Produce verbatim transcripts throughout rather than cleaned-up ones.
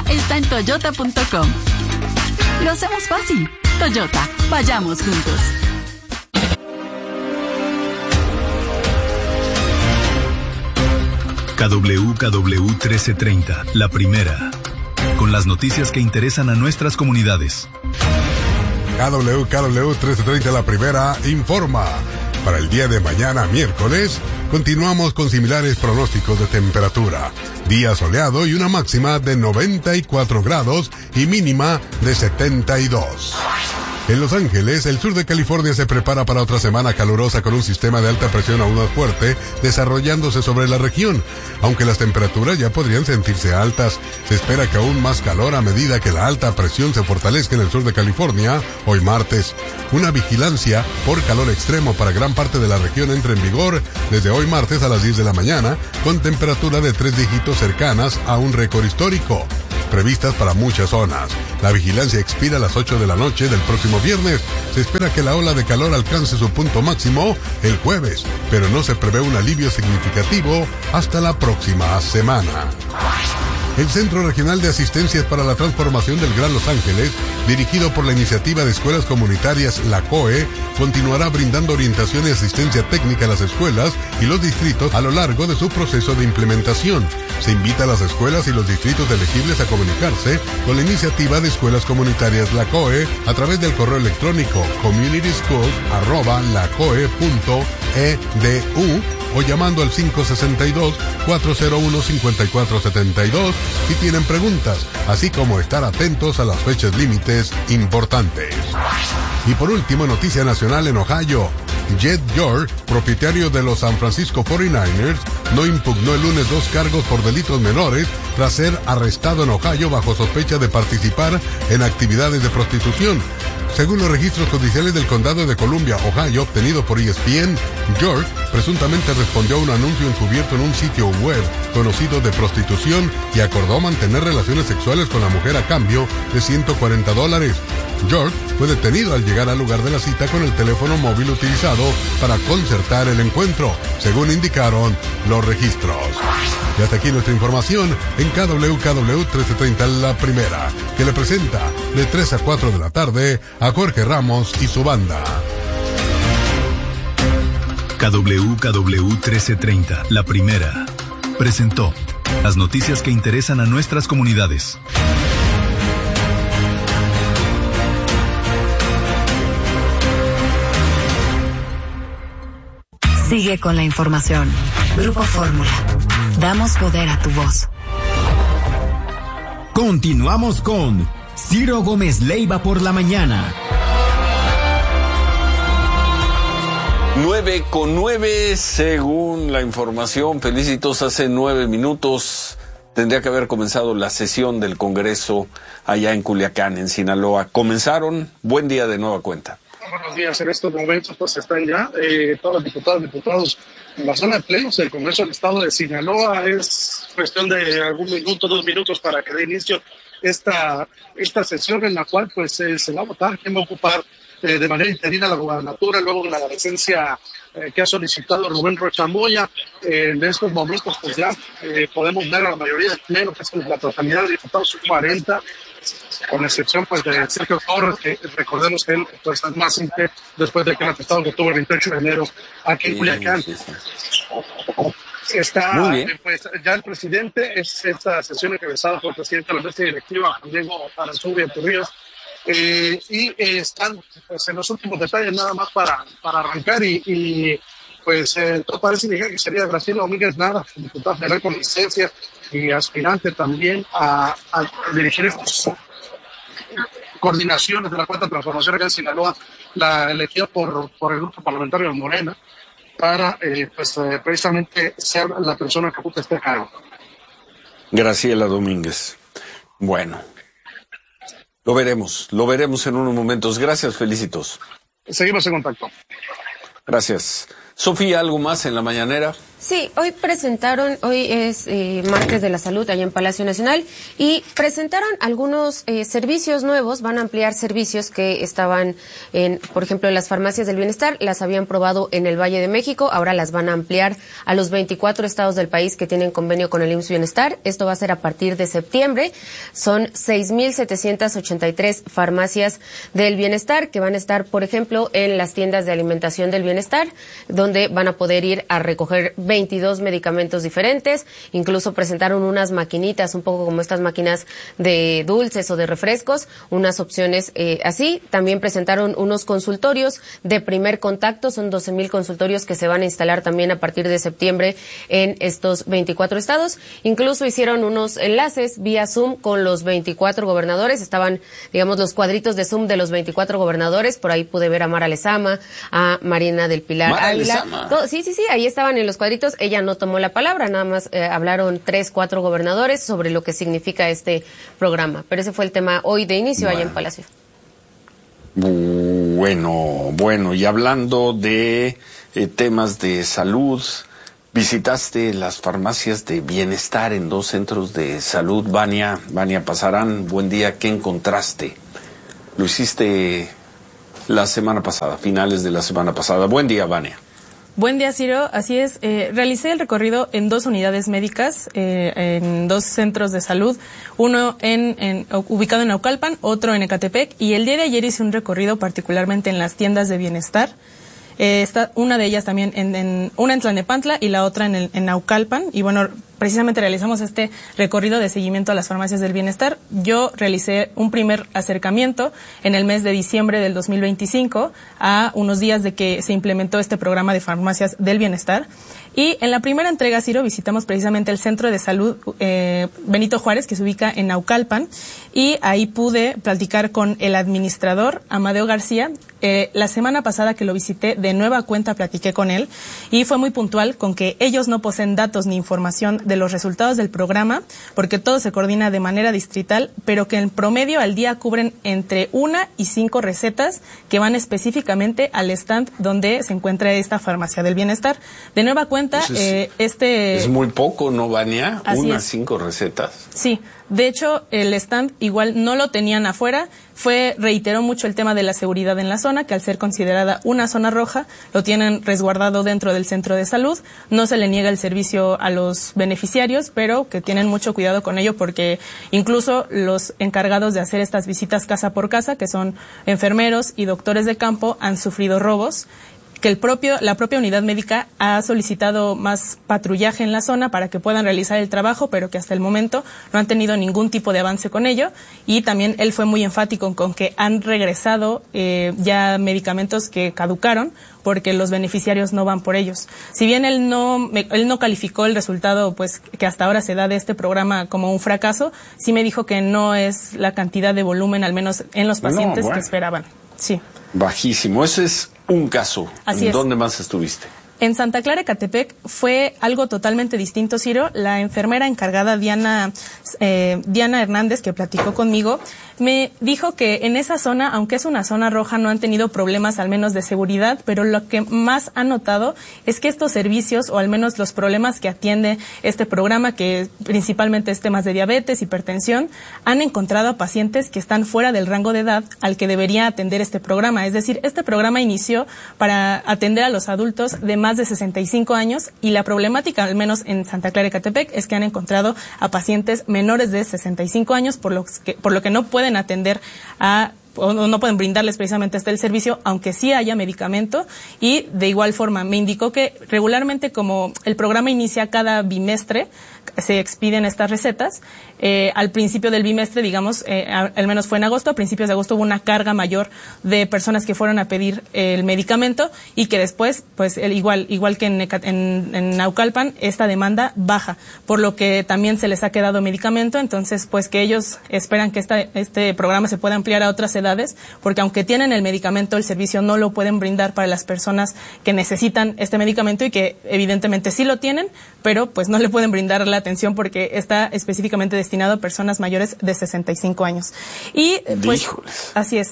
está en toyota punto com. Lo hacemos fácil. Toyota, vayamos juntos. K W K W trece treinta, la primera. Con las noticias que interesan a nuestras comunidades. K W K W trece treinta, la primera, informa. Para el día de mañana, miércoles, continuamos con similares pronósticos de temperatura. Día soleado y una máxima de noventa y cuatro grados y mínima de setenta y dos. En Los Ángeles, el sur de California se prepara para otra semana calurosa con un sistema de alta presión aún más fuerte desarrollándose sobre la región. Aunque las temperaturas ya podrían sentirse altas, se espera que aún más calor a medida que la alta presión se fortalezca en el sur de California hoy martes. Una vigilancia por calor extremo para gran parte de la región entra en vigor desde hoy martes a las diez de la mañana, con temperatura de tres dígitos cercanas a un récord histórico previstas para muchas zonas. La vigilancia expira a las ocho de la noche del próximo viernes. Se espera que la ola de calor alcance su punto máximo el jueves, pero no se prevé un alivio significativo hasta la próxima semana. El Centro Regional de Asistencias para la Transformación del Gran Los Ángeles, dirigido por la Iniciativa de Escuelas Comunitarias, la C O E, continuará brindando orientación y asistencia técnica a las escuelas y los distritos a lo largo de su proceso de implementación. Se invita a las escuelas y los distritos elegibles a comunicarse con la Iniciativa de Escuelas Comunitarias, la C O E, a través del correo electrónico communityschools arroba lacoe punto e d u o llamando al cinco seis dos, cuatro cero uno, cinco cuatro siete dos si tienen preguntas, así como estar atentos a las fechas límites importantes. Y por último, noticia nacional en Ohio. Jed York, propietario de los San Francisco cuarenta y nueve ers, no impugnó el lunes dos cargos por delitos menores tras ser arrestado en Ohio bajo sospecha de participar en actividades de prostitución. Según los registros judiciales del condado de Columbia, Ohio, obtenido por E S P N, York presuntamente respondió a un anuncio encubierto en un sitio web conocido de prostitución y acordó mantener relaciones sexuales con la mujer a cambio de ciento cuarenta dólares. York fue detenido al llegar al lugar de la cita con el teléfono móvil utilizado para concertar el encuentro, según indicaron los registros. Y hasta aquí nuestra información en K W K W trece treinta, la primera, que le presenta de tres a cuatro de la tarde a Jorge Ramos y su banda. K W K W trece treinta, la primera, presentó las noticias que interesan a nuestras comunidades. Sigue con la información. Grupo Fórmula. Damos poder a tu voz. Continuamos con Ciro Gómez Leiva por la mañana. Nueve con nueve, según la información, Felicitos, hace nueve minutos tendría que haber comenzado la sesión del Congreso allá en Culiacán, en Sinaloa. Comenzaron, buen día de nueva cuenta. Buenos días. En estos momentos pues están ya eh, todos los diputados y diputados en la zona de plenos del Congreso del Estado de Sinaloa. Es cuestión de algún minuto, dos minutos para que dé inicio esta, esta sesión en la cual pues eh, se va a votar quién va a ocupar eh, de manera interina la gobernatura luego de la licencia eh, que ha solicitado Rubén Rocha Moya. Eh, en estos momentos pues ya eh, podemos ver a la mayoría del pleno, que es la totalidad de diputados, cuarenta, con excepción pues de Sergio Torres, que recordemos que él pues es más simple después de que el atestado que tuvo el veintiocho de enero aquí en sí, Culiacán. Sí, sí. Está pues ya el presidente, es esta sesión encabezada por el presidente de la mesa directiva, Juan Diego Aranzubia Turríos, eh, y eh, están pues en los últimos detalles nada más para, para arrancar y, y pues eh, todo parece indicar que sería Graciela Domínguez Nava, diputada federal con licencia y aspirante también a, a dirigir estas coordinaciones de la Cuarta Transformación acá en Sinaloa, la elegida por, por el grupo parlamentario de Morena, para eh, pues eh, precisamente ser la persona que ocupe este cargo. Graciela Domínguez. Bueno, lo veremos, lo veremos en unos momentos. Gracias, Felicitos. Seguimos en contacto. Gracias. Sofía, ¿algo más en la mañanera? Sí, hoy presentaron, hoy es eh, martes de la salud allá en Palacio Nacional y presentaron algunos eh, servicios nuevos, van a ampliar servicios que estaban en, por ejemplo, las farmacias del bienestar, las habían probado en el Valle de México, ahora las van a ampliar a los veinticuatro estados del país que tienen convenio con el I M S S Bienestar. Esto va a ser a partir de septiembre. Son seis mil setecientas ochenta y tres farmacias del bienestar que van a estar, por ejemplo, en las tiendas de alimentación del bienestar, donde van a poder ir a recoger veintidós medicamentos diferentes, incluso presentaron unas maquinitas, un poco como estas máquinas de dulces o de refrescos, unas opciones eh, así. También presentaron unos consultorios de primer contacto, son doce mil consultorios que se van a instalar también a partir de septiembre en estos veinticuatro estados. Incluso hicieron unos enlaces vía Zoom con los veinticuatro gobernadores, estaban, digamos, los cuadritos de Zoom de los veinticuatro gobernadores, por ahí pude ver a Mara Lezama, a Marina del Pilar Mara Ávila. Lezama. Todo, sí, sí, sí, ahí estaban en los cuadritos. Ella no tomó la palabra, nada más eh, hablaron tres, cuatro gobernadores sobre lo que significa este programa. Pero ese fue el tema hoy de inicio bueno. allá en Palacio. Bueno, bueno, y hablando de eh, temas de salud, visitaste las farmacias de bienestar en dos centros de salud. Vania, Vania Pasarán, buen día, ¿qué encontraste? Lo hiciste la semana pasada, finales de la semana pasada. Buen día, Vania. Buen día, Ciro. Así es, eh, realicé el recorrido en dos unidades médicas, eh, en dos centros de salud, uno en, en ubicado en Naucalpan, otro en Ecatepec, y el día de ayer hice un recorrido particularmente en las tiendas de bienestar. Eh, está una de ellas también en, en una en Tlalnepantla y la otra en, el, en Naucalpan, y bueno, precisamente realizamos este recorrido de seguimiento a las farmacias del bienestar. Yo realicé un primer acercamiento en el mes de diciembre del dos mil veinticinco, a unos días de que se implementó este programa de farmacias del bienestar. Y en la primera entrega, Ciro, visitamos precisamente el Centro de Salud eh, Benito Juárez, que se ubica en Naucalpan, y ahí pude platicar con el administrador, Amadeo García. Eh, la semana pasada que lo visité, de nueva cuenta platiqué con él, y fue muy puntual con que ellos no poseen datos ni información de los resultados del programa, porque todo se coordina de manera distrital, pero que en promedio al día cubren entre una y cinco recetas que van específicamente al stand donde se encuentra esta farmacia del bienestar. De nueva cuenta, pues es, eh, este... Es muy poco, ¿no, Vania? Así Unas es. cinco recetas. Sí. De hecho, el stand igual no lo tenían afuera, fue, reiteró mucho el tema de la seguridad en la zona, que al ser considerada una zona roja, lo tienen resguardado dentro del centro de salud, no se le niega el servicio a los beneficiarios, pero que tienen mucho cuidado con ello porque incluso los encargados de hacer estas visitas casa por casa, que son enfermeros y doctores de campo, han sufrido robos, que el propio, la propia unidad médica ha solicitado más patrullaje en la zona para que puedan realizar el trabajo, pero que hasta el momento no han tenido ningún tipo de avance con ello. Y también él fue muy enfático con que han regresado eh, ya medicamentos que caducaron porque los beneficiarios no van por ellos. Si bien él no, él no calificó el resultado, pues, que hasta ahora se da de este programa como un fracaso, sí me dijo que no es la cantidad de volumen, al menos en los pacientes, no, bueno, que esperaban. Sí. Bajísimo. Ese es un caso. Así es. ¿Dónde más estuviste? En Santa Clara, Ecatepec, fue algo totalmente distinto, Ciro. La enfermera encargada, Diana, eh, Diana Hernández, que platicó conmigo, me dijo que en esa zona, aunque es una zona roja, no han tenido problemas, al menos de seguridad, pero lo que más han notado es que estos servicios, o al menos los problemas que atiende este programa, que principalmente es temas de diabetes, hipertensión, han encontrado a pacientes que están fuera del rango de edad al que debería atender este programa. Es decir, este programa inició para atender a los adultos de más de sesenta y cinco años, y la problemática, al menos en Santa Clara, Ecatepec, es que han encontrado a pacientes menores de sesenta y cinco años, por lo que, por lo que no pueden atender a o no pueden brindarles precisamente hasta el servicio, aunque sí haya medicamento. Y de igual forma me indicó que regularmente, como el programa inicia cada bimestre, se expiden estas recetas. Eh, al principio del bimestre, digamos, eh, a, al menos fue en agosto, a principios de agosto hubo una carga mayor de personas que fueron a pedir eh, el medicamento, y que después, pues el, igual igual que en, en, en Naucalpan, esta demanda baja, por lo que también se les ha quedado medicamento. Entonces, pues que ellos esperan que esta, este programa se pueda ampliar a otras edades, porque aunque tienen el medicamento, el servicio no lo pueden brindar para las personas que necesitan este medicamento, y que evidentemente sí lo tienen, pero pues no le pueden brindar la atención porque está específicamente destinado a personas mayores de sesenta y cinco años. Y pues Híjoles. Así es.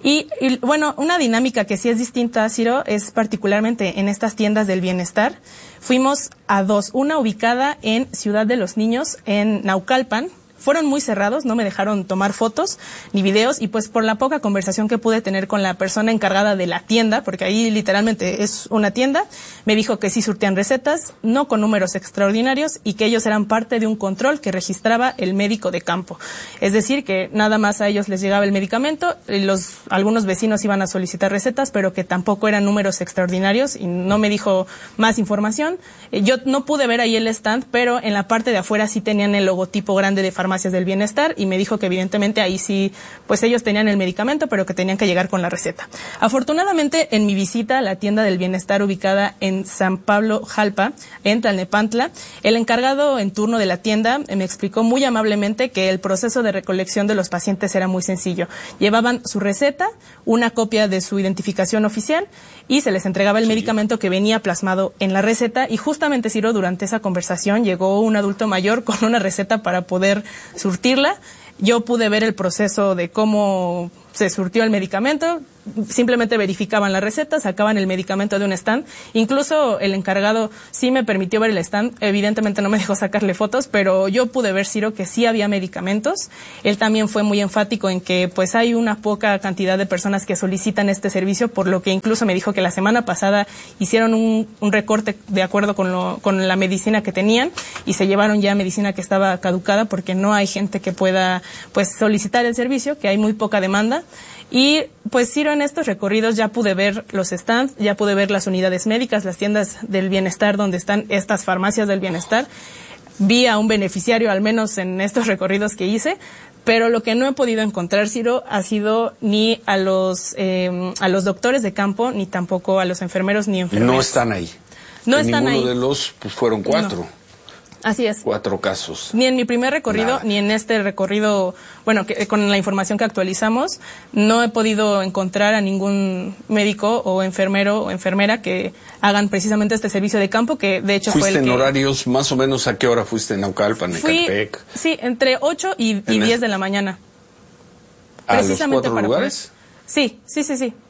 Y, y bueno, una dinámica que sí es distinta, Ciro, es particularmente en estas tiendas del bienestar. Fuimos a dos, una ubicada en Ciudad de los Niños, en Naucalpan. Fueron muy cerrados, no me dejaron tomar fotos ni videos, y pues por la poca conversación que pude tener con la persona encargada de la tienda, porque ahí literalmente es una tienda, me dijo que sí surtían recetas, no con números extraordinarios, y que ellos eran parte de un control que registraba el médico de campo. Es decir, que nada más a ellos les llegaba el medicamento, y los algunos vecinos iban a solicitar recetas, pero que tampoco eran números extraordinarios, y no me dijo más información. Yo no pude ver ahí el stand, pero en la parte de afuera sí tenían el logotipo grande de farmacia del bienestar, y me dijo que evidentemente ahí sí, pues ellos tenían el medicamento, pero que tenían que llegar con la receta. Afortunadamente, en mi visita a la tienda del bienestar ubicada en San Pablo Jalpa, en Tlalnepantla, el encargado en turno de la tienda me explicó muy amablemente que el proceso de recolección de los pacientes era muy sencillo. Llevaban su receta, una copia de su identificación oficial, y se les entregaba el sí. medicamento que venía plasmado en la receta, y justamente, Ciro, durante esa conversación llegó un adulto mayor con una receta para poder surtirla. Yo pude ver el proceso de cómo se surtió el medicamento. Simplemente verificaban la receta, sacaban el medicamento de un stand. Incluso el encargado sí me permitió ver el stand. Evidentemente no me dejó sacarle fotos, pero yo pude ver, Ciro, que sí había medicamentos. Él también fue muy enfático en que pues hay una poca cantidad de personas que solicitan este servicio, por lo que incluso me dijo que la semana pasada hicieron un, un recorte de acuerdo con, lo, con la medicina que tenían, y se llevaron ya medicina que estaba caducada, porque no hay gente que pueda pues solicitar el servicio, que hay muy poca demanda. Y pues, Ciro, en estos recorridos ya pude ver los stands, ya pude ver las unidades médicas, las tiendas del bienestar donde están estas farmacias del bienestar. Vi a un beneficiario, al menos en estos recorridos que hice, pero lo que no he podido encontrar, Ciro, ha sido ni a los eh, a los doctores de campo, ni tampoco a los enfermeros ni enfermeras. No están ahí. No en están ahí. Ninguno de los, pues fueron cuatro. No. Así es. Cuatro casos. Ni en mi primer recorrido, Nada. ni en este recorrido, bueno, que, con la información que actualizamos, no he podido encontrar a ningún médico o enfermero o enfermera que hagan precisamente este servicio de campo, que de hecho fue el que... ¿Fuiste en horarios más o menos a qué hora fuiste en Naucalpan, en Ecatepec? Sí, entre ocho y, y diez de la mañana. ¿A precisamente los cuatro para lugares? Poder... Sí, sí, sí, sí.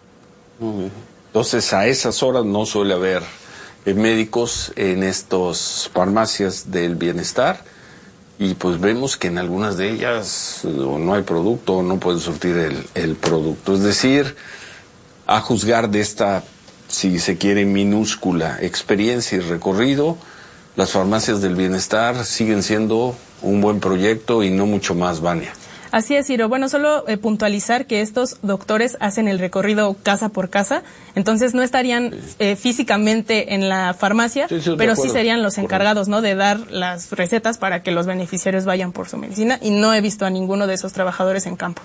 Entonces, a esas horas no suele haber Eh, médicos en estas farmacias del bienestar, y pues vemos que en algunas de ellas o no hay producto o no pueden surtir el, el producto. Es decir, a juzgar de esta, si se quiere, minúscula experiencia y recorrido, las farmacias del bienestar siguen siendo un buen proyecto y no mucho más, Vania. Así es, Ciro. Bueno, solo eh, puntualizar que estos doctores hacen el recorrido casa por casa, entonces no estarían eh, físicamente en la farmacia, sí, sí, pero sí serían los encargados, ¿no?, de dar las recetas para que los beneficiarios vayan por su medicina, y no he visto a ninguno de esos trabajadores en campo.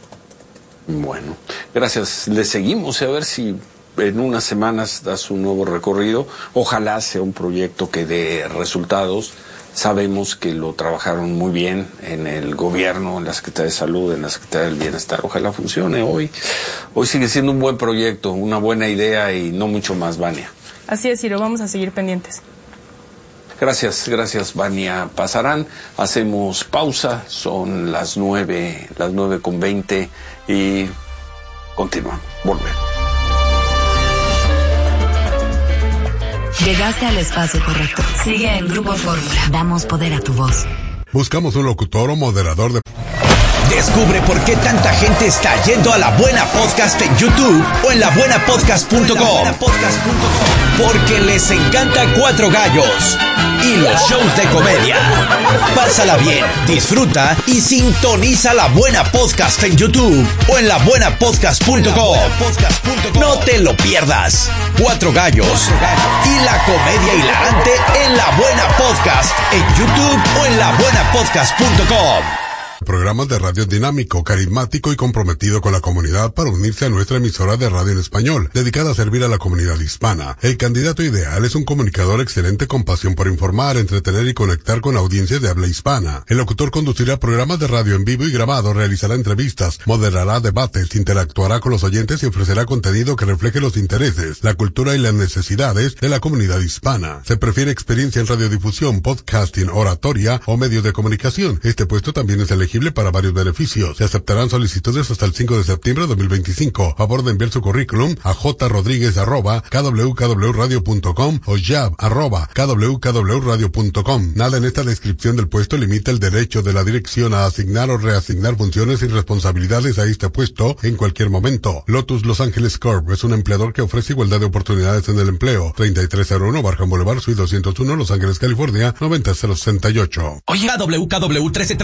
Bueno, gracias. Le seguimos a ver si en unas semanas das un nuevo recorrido. Ojalá sea un proyecto que dé resultados. Sabemos que lo trabajaron muy bien en el gobierno, en la Secretaría de Salud, en la Secretaría del Bienestar. Ojalá funcione hoy. Hoy sigue siendo un buen proyecto, una buena idea y no mucho más, Vania. Así es, Ciro, vamos a seguir pendientes. Gracias, gracias, Vania Pasarán. Hacemos pausa, son las nueve, las nueve con veinte y continuamos, volvemos. Llegaste al espacio correcto. Sigue en Grupo Fórmula. Damos poder a tu voz. Buscamos un locutor o moderador de... Descubre por qué tanta gente está yendo a La Buena Podcast en YouTube o en la buena podcast punto com. Porque les encanta Cuatro Gallos y los shows de comedia. Pásala bien, disfruta y sintoniza La Buena Podcast en YouTube o en la buena podcast punto com. No te lo pierdas. Cuatro Gallos y la comedia hilarante en La Buena Podcast en YouTube o en la buena podcast punto com. Programas de radio dinámico, carismático y comprometido con la comunidad para unirse a nuestra emisora de radio en español, dedicada a servir a la comunidad hispana. El candidato ideal es un comunicador excelente con pasión por informar, entretener y conectar con audiencias de habla hispana. El locutor conducirá programas de radio en vivo y grabado, realizará entrevistas, moderará debates, interactuará con los oyentes y ofrecerá contenido que refleje los intereses, la cultura y las necesidades de la comunidad hispana. Se prefiere experiencia en radiodifusión, podcasting, oratoria o medios de comunicación. Este puesto también es elegible elegible para varios beneficios. Se aceptarán solicitudes hasta el cinco de septiembre de dos mil veinticinco. Favor de enviar su currículum a jrodríguez arroba kwkwradio punto com o jab arroba kwkwradio punto com. Nada en esta descripción del puesto limita el derecho de la dirección a asignar o reasignar funciones y responsabilidades a este puesto en cualquier momento. Lotus Los Ángeles Corp es un empleador que ofrece igualdad de oportunidades en el empleo. treinta y tres cero uno Barham Boulevard, Suite doscientos uno, Los Ángeles, California, noventa mil sesenta y ocho. Oye, W K W trece